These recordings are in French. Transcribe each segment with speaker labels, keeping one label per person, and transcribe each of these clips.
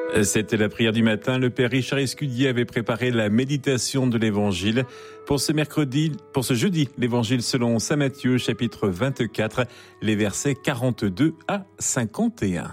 Speaker 1: C'était la prière du matin. Le père Richard Escudier avait préparé la méditation de l'Évangile. Pour ce jeudi, l'Évangile selon saint Matthieu, chapitre 24, les versets 42 à 51.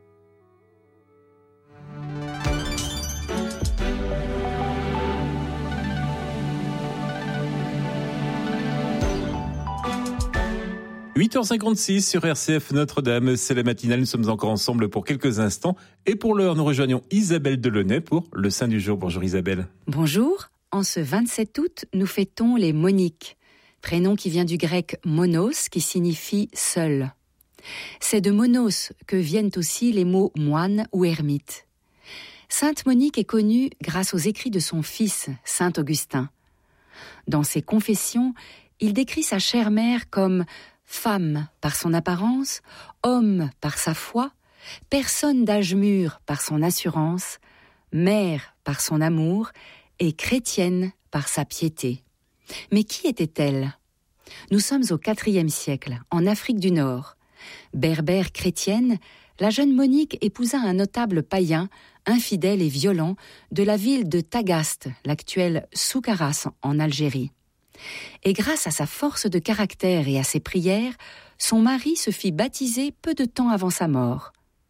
Speaker 1: « 8h56 sur RCF Notre-Dame, c'est la matinale, nous sommes encore ensemble pour quelques instants. Et pour l'heure, nous rejoignons Isabelle Delaunay pour le Saint du jour. Bonjour Isabelle.
Speaker 2: Bonjour, en ce 27 août, nous fêtons les Moniques, prénom qui vient du grec monos, qui signifie seul. C'est de monos que viennent aussi les mots moine ou ermite. Sainte Monique est connue grâce aux écrits de son fils, saint Augustin. Dans ses confessions, il décrit sa chère mère comme femme par son apparence, homme par sa foi, personne d'âge mûr par son assurance, mère par son amour et chrétienne par sa piété. Mais qui était-elle ? Nous sommes au IVe siècle, en Afrique du Nord. Berbère chrétienne, la jeune Monique épousa un notable païen, infidèle et violent, de la ville de Tagaste, l'actuelle Soukaras en Algérie. Et grâce à sa force de caractère et à ses prières, son mari se fit baptiser peu de temps avant sa mort.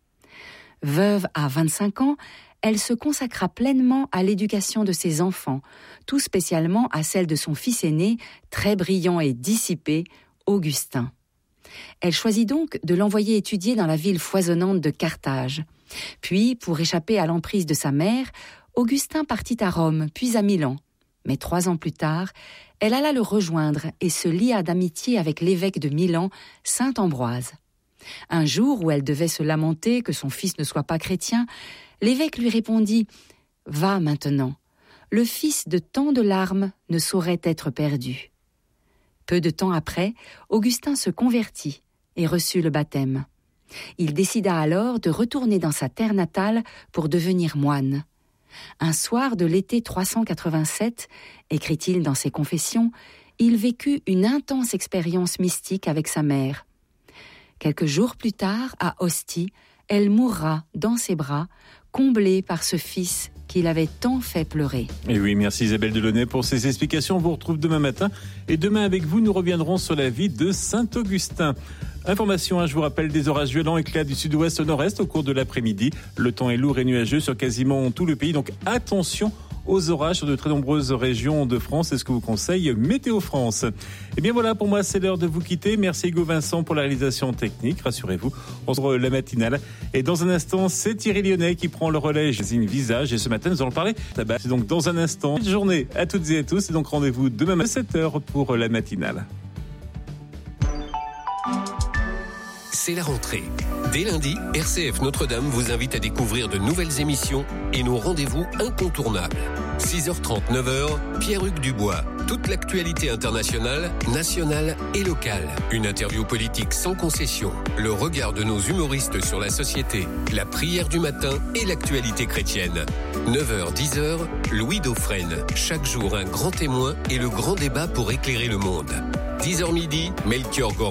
Speaker 2: Veuve à 25 ans, elle se consacra pleinement à l'éducation de ses enfants, tout spécialement à celle de son fils aîné, très brillant et dissipé, Augustin. Elle choisit donc de l'envoyer étudier dans la ville foisonnante de Carthage. Puis, pour échapper à l'emprise de sa mère, Augustin partit à Rome, puis à Milan. Mais 3 ans plus tard, elle alla le rejoindre et se lia d'amitié avec l'évêque de Milan, saint Ambroise. Un jour où elle devait se lamenter que son fils ne soit pas chrétien, l'évêque lui répondit « Va maintenant, le fils de tant de larmes ne saurait être perdu. » Peu de temps après, Augustin se convertit et reçut le baptême. Il décida alors de retourner dans sa terre natale pour devenir moine. Un soir de l'été 387, écrit-il dans ses confessions, il vécut une intense expérience mystique avec sa mère. Quelques jours plus tard, à Ostie, elle mourra dans ses bras, comblée par ce fils qui l'avait tant fait pleurer.
Speaker 1: Et oui, merci Isabelle Delaunay pour ces explications. On vous retrouve demain matin. Et demain avec vous, nous reviendrons sur la vie de saint Augustin. Information, je vous rappelle, des orages violents éclats du sud-ouest au nord-est au cours de l'après-midi. Le temps est lourd et nuageux sur quasiment tout le pays, donc attention aux orages sur de très nombreuses régions de France. C'est ce que vous conseille Météo France. Et bien voilà, pour moi, c'est l'heure de vous quitter. Merci Hugo Vincent pour la réalisation technique. Rassurez-vous, on se retrouve la matinale. Et dans un instant, c'est Thierry Lyonnais qui prend le relais. Je désigne visage. Et ce matin, nous allons parler tabac. C'est donc dans un instant. Bonne journée à toutes et à tous. Et donc rendez-vous demain à 7h pour la matinale.
Speaker 3: C'est la rentrée. Dès lundi, RCF Notre-Dame vous invite à découvrir de nouvelles émissions et nos rendez-vous incontournables. 6h30, 9h, Pierre-Hugues Dubois. Toute l'actualité internationale, nationale et locale. Une interview politique sans concession. Le regard de nos humoristes sur la société. La prière du matin et l'actualité chrétienne. 9h, 10h, Louis Dauphren. Chaque jour, un grand témoin et le grand débat pour éclairer le monde. 10h midi, Melchior Gormand.